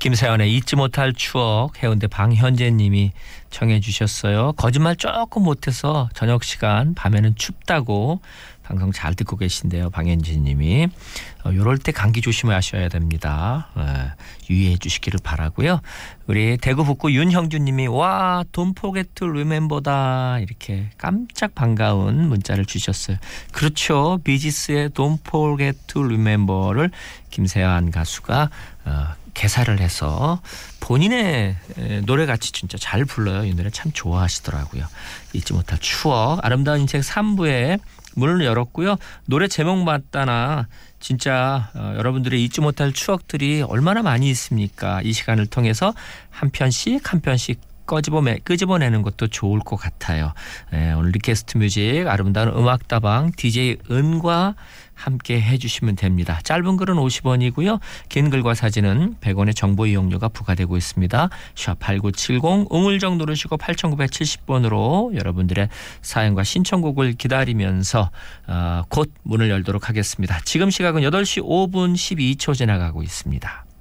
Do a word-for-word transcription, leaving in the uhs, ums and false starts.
김세연의 잊지 못할 추억, 해운대 방현재님이 청해 주셨어요. 거짓말 조금 못해서 저녁 시간 밤에는 춥다고 방송 잘 듣고 계신데요. 방현재님이 어, 이럴 때 감기 조심하셔야 됩니다. 예, 유의해 주시기를 바라고요. 우리 대구 북구 윤형준님이 와 Don't forget to remember다 이렇게 깜짝 반가운 문자를 주셨어요. 그렇죠. 비지스의 Don't forget to remember를 김세연 가수가 어, 개사를 해서 본인의 노래같이 진짜 잘 불러요. 이 노래 참 좋아하시더라고요. 잊지 못할 추억, 아름다운 인생 삼 부에 문을 열었고요. 노래 제목마다나 진짜 어, 여러분들의 잊지 못할 추억들이 얼마나 많이 있습니까? 이 시간을 통해서 한 편씩 한 편씩 꺼집어내, 끄집어내는 것도 좋을 것 같아요. 예, 오늘 리퀘스트 뮤직 아름다운 음악다방 디제이 은과 함께 해주시면 됩니다. 짧은 글은 오십 원이고요. 긴 글과 사진은 백 원의 정보 이용료가 부과되고 있습니다. 샵 팔구칠공 우물정 누르시고 팔천구백칠십 번으로 여러분들의 사연과 신청곡을 기다리면서 어, 곧 문을 열도록 하겠습니다. 지금 시각은 여덟 시 오 분 십이 초 지나가고 있습니다.